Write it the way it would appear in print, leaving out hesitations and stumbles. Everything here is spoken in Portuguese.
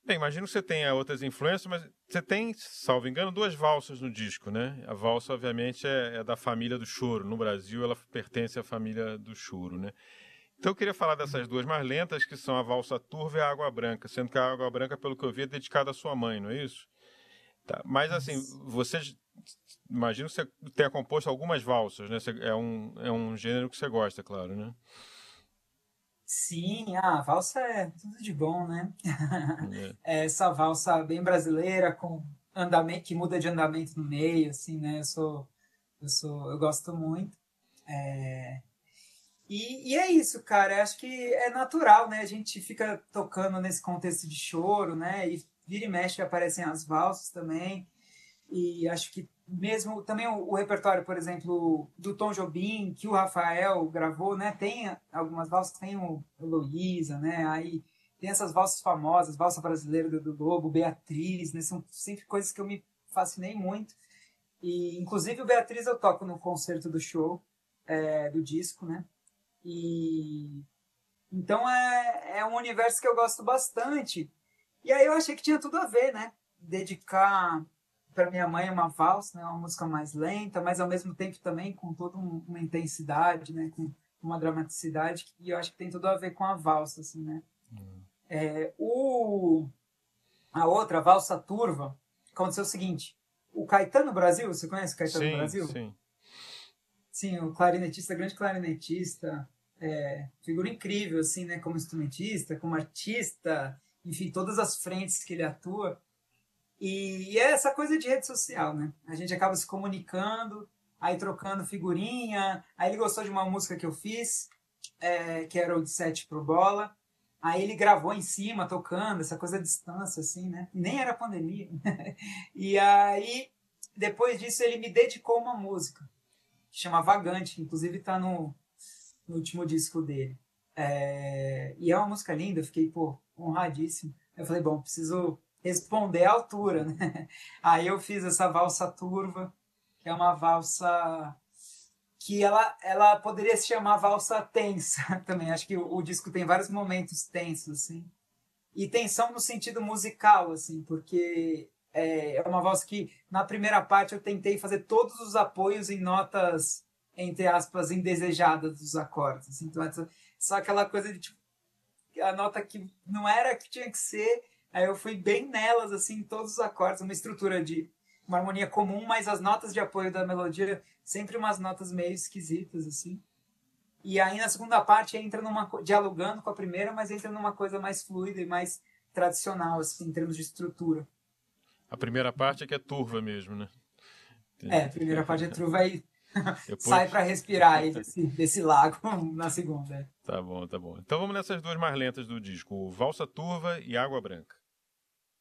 Bem, imagino que você tenha outras influências, mas você tem, salvo engano, duas valsas no disco, né? A valsa, obviamente, é da família do choro. No Brasil, ela pertence à família do choro, né? Então eu queria falar dessas duas mais lentas, que são a valsa turva e a água branca, sendo que a água branca, pelo que eu vi, é dedicada à sua mãe, não é isso? Tá. Mas assim, Isso. você imagino que você tenha composto algumas valsas, né? É um gênero que você gosta, claro, né? Sim, a valsa é tudo de bom, né? É. É essa valsa bem brasileira, com andamento, que muda de andamento no meio, assim, né? Eu gosto muito. E é isso, cara. Eu acho que é natural, né? A gente fica tocando nesse contexto de choro, né? E vira e mexe aparecem as valsas também. E acho que mesmo também o repertório, por exemplo, do Tom Jobim, que o Rafael gravou, né? Tem algumas valsas, tem o Heloísa, né? Aí tem essas valsas famosas, valsa brasileira do Lobo, Beatriz, né? São sempre coisas que eu me fascinei muito. E inclusive o Beatriz eu toco no concerto do show, do disco, né? E então é um universo que eu gosto bastante. E aí eu achei que tinha tudo a ver, né? Dedicar para minha mãe uma valsa, né? Uma música mais lenta, mas ao mesmo tempo também com toda uma intensidade, né? Com uma dramaticidade, e eu acho que tem tudo a ver com a valsa, assim, né? É, a outra, a valsa turva, aconteceu o seguinte: o Caetano Brasil, você conhece o Caetano Sim, Brasil? sim. Sim, o clarinetista, grande clarinetista, figura incrível, assim, né? Como instrumentista, como artista, enfim, todas as frentes que ele atua. E é essa coisa de rede social, né? A gente acaba se comunicando, aí trocando figurinha. Aí ele gostou de uma música que eu fiz, que era o de Sete pro Bola. Aí ele gravou em cima, tocando, essa coisa à distância, assim, né? E nem era pandemia. E aí, depois disso, ele me dedicou uma música, que chama Vagante, que inclusive está no último disco dele. E é uma música linda, eu fiquei, pô, honradíssimo. Eu falei, bom, preciso responder à altura, né? Aí eu fiz essa valsa turva, que é uma valsa que ela poderia se chamar valsa tensa também. Acho que o disco tem vários momentos tensos, assim. E tensão no sentido musical, assim, porque é uma valsa que, na primeira parte, eu tentei fazer todos os apoios em notas, entre aspas, indesejadas dos acordes. Assim, então, só aquela coisa de, tipo, a nota que não era que tinha que ser, aí eu fui bem nelas, assim, em todos os acordes, uma estrutura de uma harmonia comum, mas as notas de apoio da melodia, sempre umas notas meio esquisitas, assim. E aí na segunda parte entra dialogando com a primeira, mas entra numa coisa mais fluida e mais tradicional, assim, em termos de estrutura. A primeira parte é que é turva mesmo, né? A primeira parte é truva aí Depois. sai para respirar aí desse lago na segunda. Tá bom, tá bom. Então vamos nessas duas mais lentas do disco, o Valsa Turva e Água Branca.